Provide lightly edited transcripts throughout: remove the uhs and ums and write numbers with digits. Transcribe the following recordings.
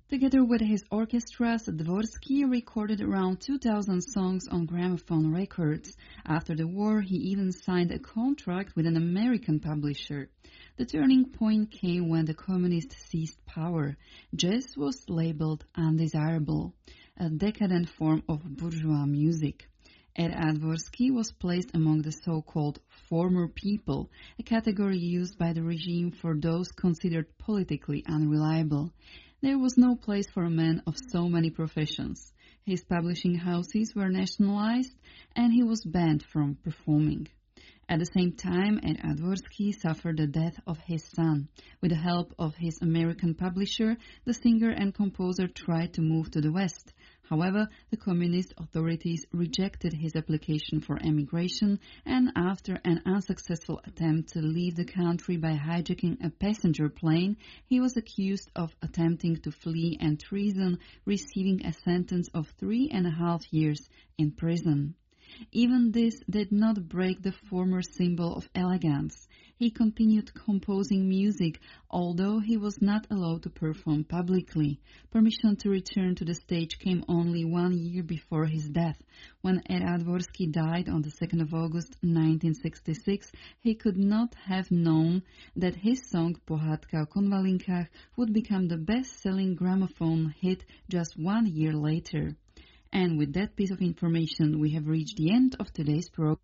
Together with his orchestras, Dvorsky recorded around 2,000 songs on gramophone records. After the war, he even signed a contract with an American publisher. The turning point came when the communists seized power. Jazz was labeled undesirable, a decadent form of bourgeois music. Ed Dvorsky was placed among the so-called former people, a category used by the regime for those considered politically unreliable. There was no place for a man of so many professions. His publishing houses were nationalized, and he was banned from performing. At the same time, Ed Dvorsky suffered the death of his son. With the help of his American publisher, the singer and composer tried to move to the West. However, the communist authorities rejected his application for emigration, and after an unsuccessful attempt to leave the country by hijacking a passenger plane, he was accused of attempting to flee and treason, receiving a sentence of 3.5 years in prison. Even this did not break the former symbol of elegance. He continued composing music, although he was not allowed to perform publicly. Permission to return to the stage came only 1 year before his death. When Ed Dvorsky died on the 2nd of August 1966, he could not have known that his song Pohádka o konvalinkách would become the best-selling gramophone hit just 1 year later. And with that piece of information, we have reached the end of today's program.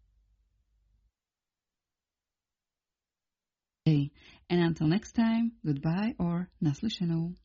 And until next time, goodbye or naslyšenou.